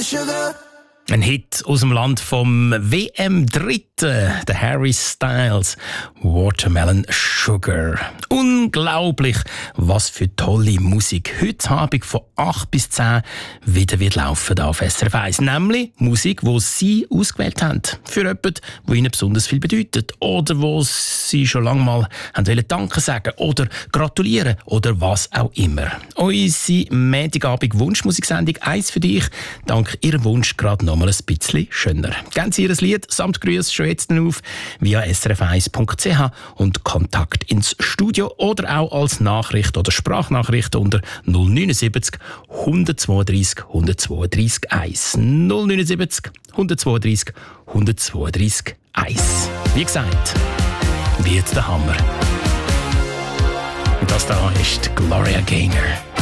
sugar. Ein Hit aus dem Land vom WM-Dritten, der Harry Styles, Watermelon Sugar. Unglaublich, was für tolle Musik heute Abend von 8 bis 10 wieder wird laufen auf SRF 1. Nämlich Musik, die Sie ausgewählt haben. Für jemanden, der Ihnen besonders viel bedeutet. Oder wo Sie schon lange mal haben Danke sagen oder gratulieren oder was auch immer. Unsere Montagabend Wunschmusiksendung «Eins für dich», dank Ihrem Wunsch gerade noch mal ein bisschen schöner. Geben Sie Ihr Lied samt Grüß schon jetzt auf via srf1.ch und Kontakt ins Studio oder auch als Nachricht oder Sprachnachricht unter 079 132 132 1. 079 132 132 1. Wie gesagt, wird der Hammer. Und das da ist Gloria Gaynor.